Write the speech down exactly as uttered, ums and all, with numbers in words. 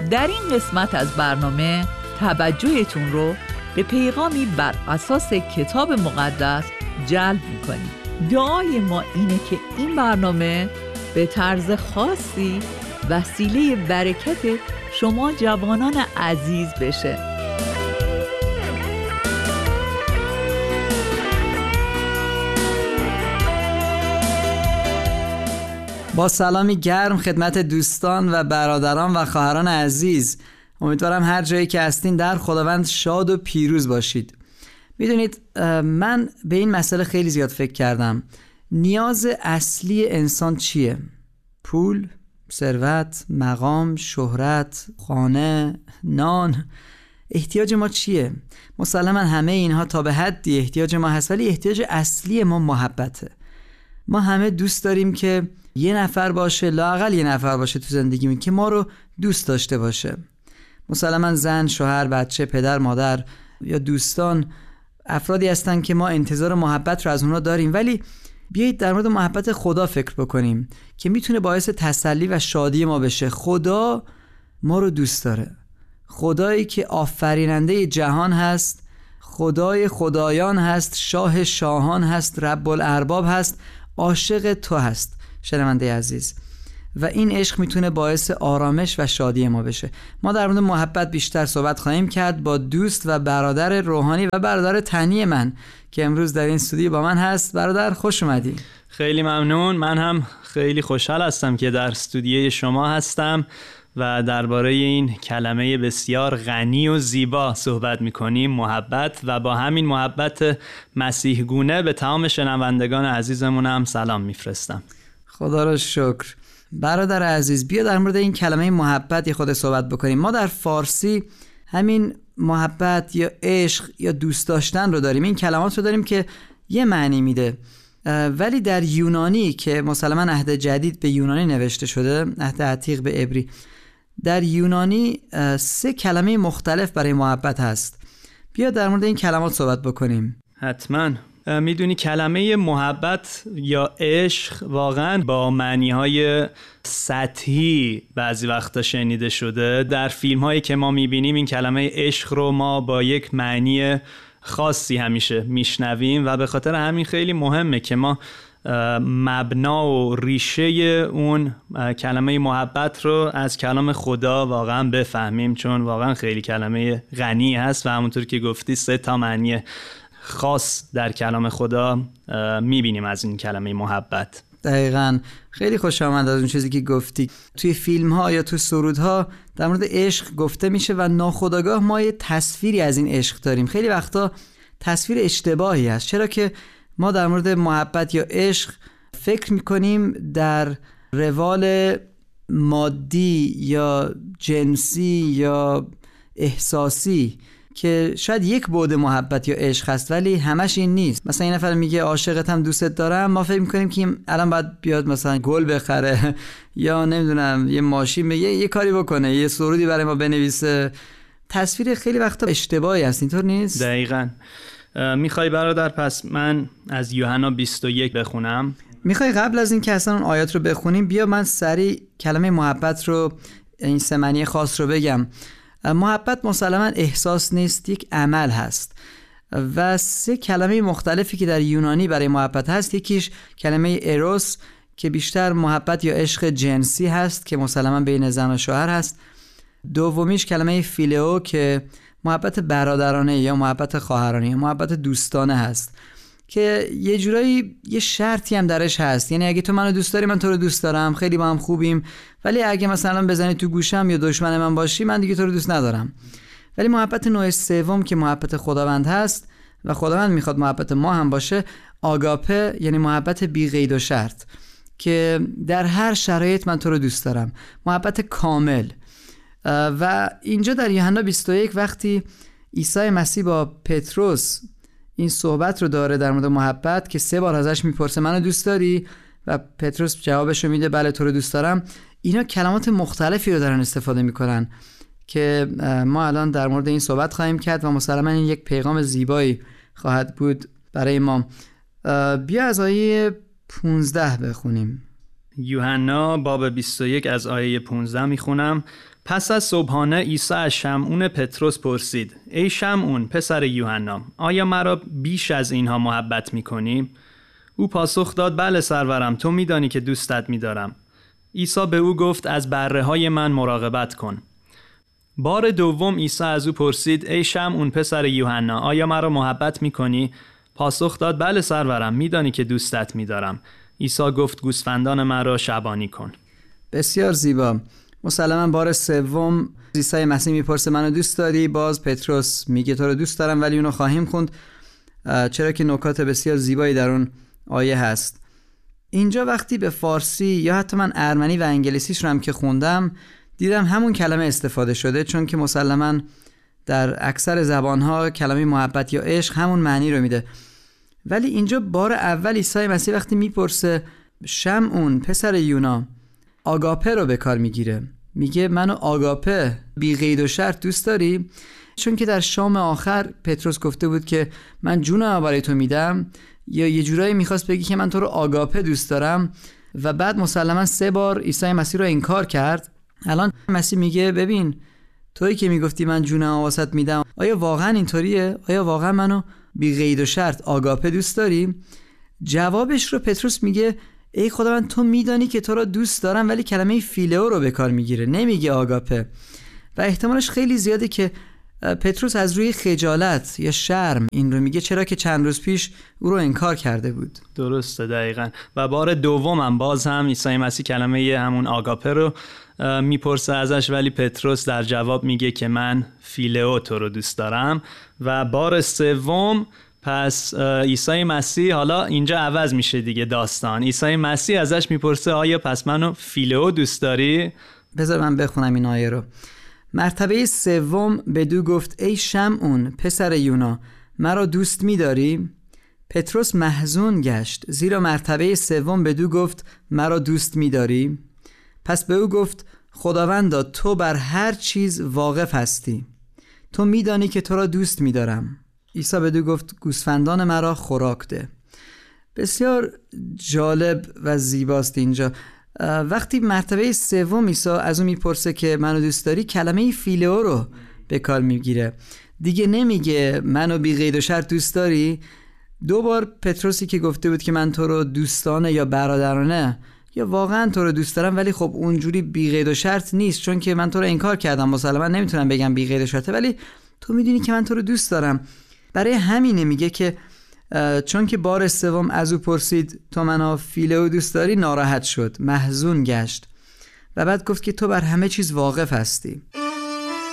در این قسمت از برنامه توجهتون رو به پیغامی بر اساس کتاب مقدس جلب می‌کنیم. دعای ما اینه که این برنامه به طرز خاصی وسیله برکت شما جوانان عزیز بشه. با سلامی گرم خدمت دوستان و برادران و خواهران عزیز، امیدوارم هر جایی که هستین در خداوند شاد و پیروز باشید. میدونید من به این مسئله خیلی زیاد فکر کردم. نیاز اصلی انسان چیه؟ پول، ثروت، مقام، شهرت، خانه، نان. احتیاج ما چیه؟ مسلما همه اینها تا به حدی احتیاج ما هست، ولی احتیاج اصلی ما محبته. ما همه دوست داریم که یه نفر باشه، لااقل یه نفر باشه تو زندگیمون که ما رو دوست داشته باشه. مسلما زن، شوهر، بچه، پدر، مادر یا دوستان افرادی هستن که ما انتظار محبت رو از اونها داریم، ولی بیایید در مورد محبت خدا فکر بکنیم که میتونه باعث تسلی و شادی ما بشه. خدا ما رو دوست داره. خدایی که آفریننده جهان هست، خدای خدایان هست، شاه شاهان هست، رب الارباب هست، عاشق تو هست شنونده عزیز، و این عشق میتونه باعث آرامش و شادی ما بشه. ما در مورد محبت بیشتر صحبت خواهیم کرد با دوست و برادر روحانی و برادر تنی من که امروز در این استودیو با من هست. برادر خوش اومدی. خیلی ممنون. من هم خیلی خوشحال هستم که در استودیوی شما هستم و درباره این کلمه بسیار غنی و زیبا صحبت میکنیم، محبت، و با همین محبت مسیح گونه به تمام شنوندگان عزیزمون هم سلام میفرستم. خدا را شکر. برادر عزیز، بیا در مورد این کلمه محبت یه خود صحبت بکنیم. ما در فارسی همین محبت یا عشق یا دوست داشتن رو داریم، این کلمات رو داریم که یه معنی میده، ولی در یونانی که مسلماً عهد جدید به یونانی نوشته شده، عهد عتیق به عبری، در یونانی سه کلمه مختلف برای محبت هست. بیا در مورد این کلمات صحبت بکنیم. حتماً. میدونی کلمه محبت یا عشق واقعا با معنی‌های سطحی بعضی وقتا شنیده شده. در فیلم‌هایی که ما می‌بینیم این کلمه عشق رو ما با یک معنی خاصی همیشه میشنویم و به خاطر همین خیلی مهمه که ما مبنا و ریشه اون کلمه محبت رو از کلام خدا واقعا بفهمیم، چون واقعا خیلی کلمه غنی هست و همونطور که گفتی سه تا معنی خاص در کلام خدا میبینیم از این کلمه محبت. دقیقاً. خیلی خوش آمد از اون چیزی که گفتی. توی فیلم ها یا تو سرودها در مورد عشق گفته میشه و ناخودآگاه ما یه تصویری از این عشق داریم. خیلی وقتا تصویر اشتباهی هست، چرا که ما در مورد محبت یا عشق فکر میکنیم در روال مادی یا جنسی یا احساسی که شاید یک بعد محبت یا عشق هست، ولی همش این نیست. مثلا این نفر میگه عاشقتم، دوستت دارم، ما فکر میکنیم که الان باید بیاد مثلا گل بخره یا نمیدونم یه ماشین بگه، یه کاری بکنه، یه سرودی برای ما بنویسه. تصویر خیلی وقتا اشتباهی هست، اینطور نیست؟ دقیقاً. میخوای برادر پس من از یوحنا بیست و یک بخونم؟ میخوای قبل از این که اصلا اون آیات رو بخونیم بیا من سریع کلمه محبت رو، این سه معنی خاص رو بگم. محبت مسلماً احساس نیست، یک عمل هست و سه کلمه مختلفی که در یونانی برای محبت هست. یکیش کلمه اروس که بیشتر محبت یا عشق جنسی هست که مسلماً بین زن و شوهر هست. دومیش کلمه فیلئو که محبت برادرانه یا محبت خواهرانه یا محبت دوستانه هست که یه جورایی یه شرطی هم درش هست، یعنی اگه تو منو دوست داری من تو رو دوست دارم، خیلی با هم خوبیم، ولی اگه مثلا بزنی تو گوشم یا دشمن من باشی من دیگه تو رو دوست ندارم. ولی محبت نوع سوم که محبت خداوند هست و خداوند میخواد محبت ما هم باشه، آگاپه، یعنی محبت بی قید و شرط که در هر شرایط من تو رو دوست دارم، محبت کامل. و اینجا در یوحنا بیست و یک وقتی عیسی مسیح با پتروس این صحبت رو داره در مورد محبت که سه بار ازش میپرسه منو دوست داری و پتروس جوابش رو میده بله تو رو دوست دارم، اینا کلمات مختلفی رو دارن استفاده میکنن که ما الان در مورد این صحبت خواهیم کرد و مسلماً این یک پیغام زیبایی خواهد بود برای ما. بیا از آیه پونزده بخونیم. یوحنا باب بیست و یک از آیه پانزده میخونم. پس از صبحانه عیسی از شمعون پتروس پرسید: ای شمعون پسر یوحنا، آیا مرا بیش از اینها محبت میکنی؟ او پاسخ داد: بله سرورم، تو میدانی که دوستت میدارم. عیسی به او گفت: از بره های من مراقبت کن. بار دوم عیسی از او پرسید: ای شمعون پسر یوحنا، آیا مرا محبت میکنی؟ پاسخ داد: بله سرورم، میدانی که دوستت میدارم. عیسی گفت: گوسفندان مرا شبانی کن. بسیار زیبا. مسلما بار سوم عیسی مسیح میپرسه منو دوست داری؟ باز پتروس میگه تو رو دوست دارم، ولی اونو خواهیم خوند چرا که نکات بسیار زیبایی در اون آیه هست. اینجا وقتی به فارسی یا حتی من ارمنی و انگلیسیش رو هم که خوندم دیدم همون کلمه استفاده شده، چون که مسلما در اکثر زبانها کلمه محبت یا عشق همون معنی رو میده. ولی اینجا بار اول عیسی مسیح وقتی میپرسه شمعون پسر یونا، آگاپه رو به کار میگیره. میگه منو آگاپه بی قید و شرط دوست داری؟ چون که در شام آخر پتروس گفته بود که من جونم برای تو میدم، یا یه جورایی میخواست بگی که من تو رو آگاپه دوست دارم، و بعد مسلما سه بار عیسی مسیح رو انکار کرد. الان مسیح میگه ببین تویی که میگفتی من جونم واسط میدم، آیا واقعا اینطوریه؟ آیا واقعا منو بی قید و شرط آگاپه دوست داری؟ جوابش رو پتروس میگه ای خدا من تو میدانی که تو رو دوست دارم، ولی کلمه فیلئو رو به کار میگیره، نمیگه آگاپه. و احتمالش خیلی زیاده که پتروس از روی خجالت یا شرم این رو میگه، چرا که چند روز پیش او رو انکار کرده بود. درسته، دقیقاً. و بار دومم باز هم عیسی مسیح کلمه همون آگاپه رو میپرسه ازش، ولی پتروس در جواب میگه که من فیلئو تو رو دوست دارم. و بار سوم پس عیسی مسیح حالا اینجا عوض میشه دیگه داستان. عیسی مسیح ازش میپرسه آیا پس منو فیلئو دوست داری؟ بذار من بخونم این آیه رو. مرتبه سوم بدو گفت ای شمعون پسر یونا، مرا دوست می‌داری؟ پتروس محزون گشت، زیرا مرتبه سوم بدو گفت مرا دوست می‌داری؟ پس به او گفت خداوندا تو بر هر چیز واقف هستی، تو می‌دانی که تو را دوست می‌دارم. عیسی بدو گفت گوسفندان مرا خوراک ده. بسیار جالب و زیباست اینجا. وقتی مرتبه سوم عیسی از اون میپرسه که منو دوست داری، کلمه فیلئو رو به کار میگیره. دیگه نمیگه منو بی قید و شرط دوست داری. دو بار پتروسی که گفته بود که من تو رو دوستانه یا برادرانه یا واقعا تو رو دوست دارم، ولی خب اونجوری بی قید و شرط نیست، چون که من تو رو انکار کردم، مسلما نمیتونم بگم بی قید و شرطه، ولی تو میدونی که من تو رو دوست دارم. برای همینه میگه که چون که بار سوم از او پرسید تو منو فیلئو دوست داری، ناراحت شد، محزون گشت و بعد گفت که تو بر همه چیز واقف هستی.